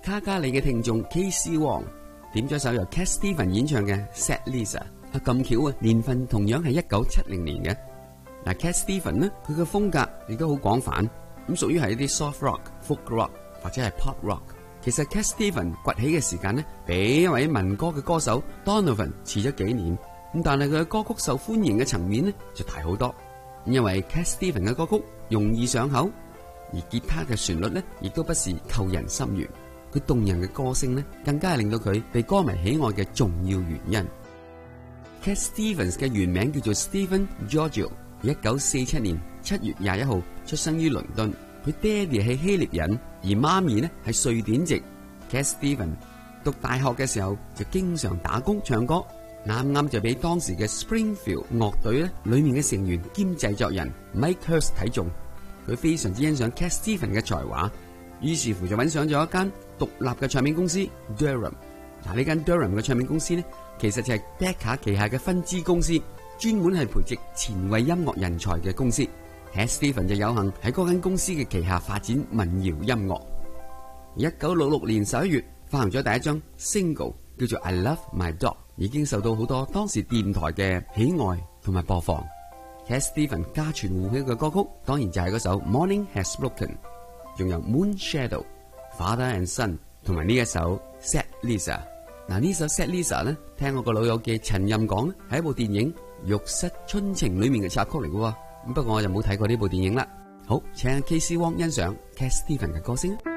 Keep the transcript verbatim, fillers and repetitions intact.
卡加里嘅聽眾 K C Wong 點咗首由 Cat Stevens 演唱嘅 Sad Lisa。啊咁巧啊，年份同樣係一九七零年嘅。嗱 Cat Stevens 呢，佢嘅風格亦都好廣泛，咁屬於係一啲 soft rock、folk rock 或者係 pop rock。其實 Cat Stevens 崛起嘅時間呢，比一位民歌嘅歌手 Donovan 遲咗幾年，咁但係佢嘅歌曲受歡迎嘅層面呢就大好多。因為 Cat Stevens 嘅歌曲容易上口，而吉他嘅旋律呢亦都不是扣人心弦，佢動人嘅歌聲呢更加係令到佢被歌迷喜愛嘅重要原因。Cat Stevens 嘅原名叫做 Stephen Georgiou，一九四七年七月廿一號出生於倫敦。佢爹哋係希臘人，而媽咪呢係瑞典籍。Cat Stevens 讀大學嘅時候就經常打工唱歌，啱啱就俾當時嘅 Springfield 樂隊咧裏面嘅成員兼製作人 Mike Hurst 睇中，佢非常之欣賞 Cat Stevens 嘅才華，於是乎就揾上咗一間獨立嘅唱片公司 Durham。嗱，呢間 Durham 嘅唱片公司呢，其實就係 Decca 旗下嘅分支公司，專門係培植前衛音樂人才嘅公司。Cat Stevens 就有幸喺嗰間公司嘅旗下發展民謠音樂。一九六六年十一月發行咗第一張 single 叫做 I Love My Dog， 已經受到好多當時電台嘅喜愛同埋播放。Cat Stevens 家傳戶曉嘅歌曲當然就係嗰首 Morning Has Broken， 仲有 Moon Shadow、Father and Son 同埋呢一首 Sad Lisa。嗱，呢首 Sad Lisa 咧，聽我個老友嘅陳任講咧，係一部電影《浴室春情》裏面嘅插曲嚟嘅。不過我就冇睇過呢部電影啦。好，請 K C Wong 欣賞 Cat Stevens 嘅歌聲。